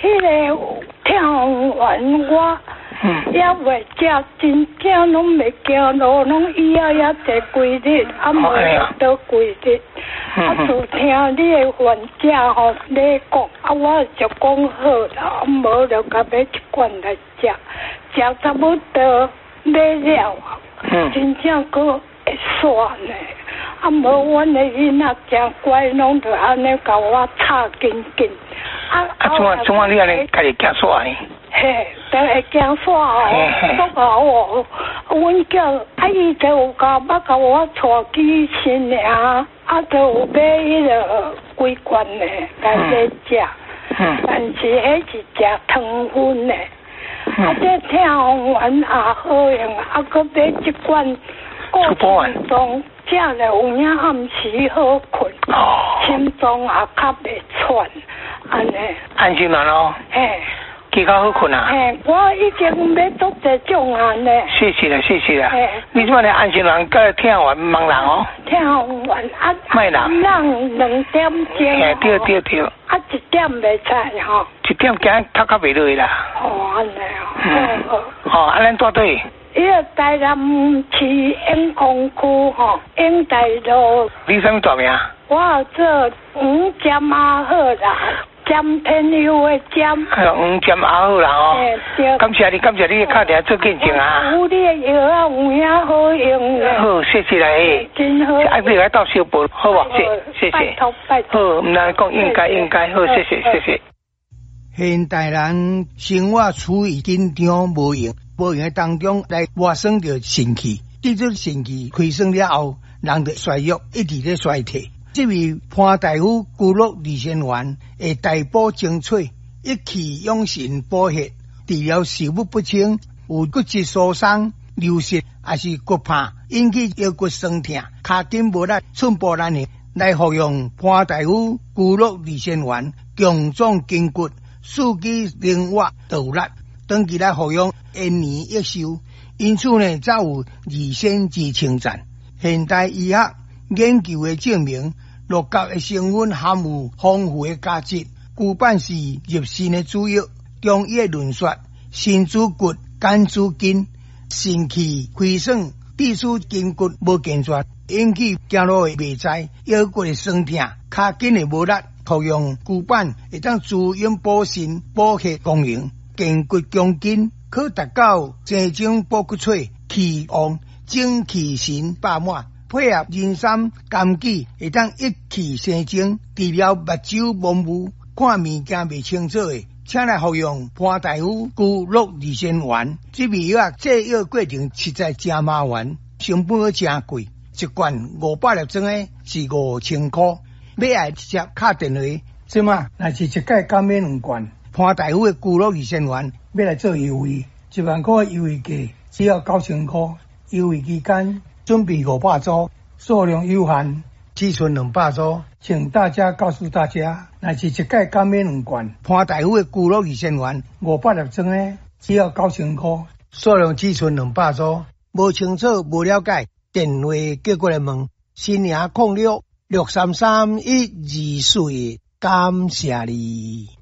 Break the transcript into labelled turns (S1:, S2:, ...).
S1: 迄个跳完我。也袂食，真正拢袂行路，拢以后也坐几日，无倒几日。就听你的患者吼咧讲，我就讲好啦，无就甲买一罐来食，食差不多买了，真正佫会煞呢。无阮的囡仔真乖，拢就安尼甲我吵紧紧。
S2: 怎啊你安尼家己惊煞呢？
S1: 嘿，都会惊煞哦，都搞哦。阮囝伊就有甲甲我带去新尔，就有买迄个几罐的来食，但是迄是食糖分的。这听完也好用，佫买一罐过心脏，食了有影暗时好困，心脏也较袂喘，安尼。
S2: 安心了咯。
S1: 嘿。
S2: 比较好困啊！
S1: 我已经要做这种案呢。谢谢啦。
S2: 你即摆咧安心人，佮听完茫人哦。
S1: 听完
S2: 卖人。
S1: 人2点钟。
S2: 对。
S1: 1点袂使吼。
S2: 1点惊头壳袂落啦。
S1: 安尼哦。
S2: 咱住对。
S1: 迄个台南市永康区吼，永大路。
S2: 你什么大名？
S1: 我做5尖啊好啦。尖天佑的尖
S2: ，5尖也好啦哦。感谢你打电话做见证啊。
S1: 有你的药啊，有影好用的。
S2: 好，谢谢啦嘿。
S1: 真好。
S2: 爱不来到小宝，好不？谢谢。
S1: 拜托。
S2: 好，唔来讲应该，好，谢谢。
S3: 现代人生活处于紧张无用的当中来活生着肾气，这种肾气亏损了后，人就衰弱，一直在衰退。这位潘大夫居乐利仙丸会大补精粹，一气养神补血，治疗食物不清、有骨质疏松、流失，还是骨怕引起腰骨酸痛、脚筋无力、寸步难行，来服用潘大夫居乐利仙丸，强壮筋骨，四肢灵活度力，长期来服用延年益寿。因此呢，才有二仙之称赞。现代医学研究的证明。鹿角的成分含有丰富的价值，古板是入肾的主药。中医的论说，肾主骨，肝主筋，肾气亏损，致使筋骨无健全，引起走路的袂在，腰骨的酸痛，脚筋的无力。服用古板会当滋阴补肾、补血功能，健骨强筋，可达到生精补骨髓、气旺、精气神饱满。配合人参、枸杞，会当一气生精，治疗目睭模糊、看物件未清楚的，请来服用潘大夫居乐利仙丸。这味药制药过程实在真麻烦，成本真贵，一罐500粒装的是5000块。买来直接打电话，即嘛若是一届减免2罐潘大夫的居乐利仙丸，要来做优惠，1万块优惠价只要9000块，优惠期间。准备500组，数量有限，只存200组，请大家告诉大家，若是一届减免2罐潘大夫的居乐利仙丸500粒装的，只要9000块，数量只存200组。无清楚、无了解，电话叫过来问，新娘06633124，感谢你。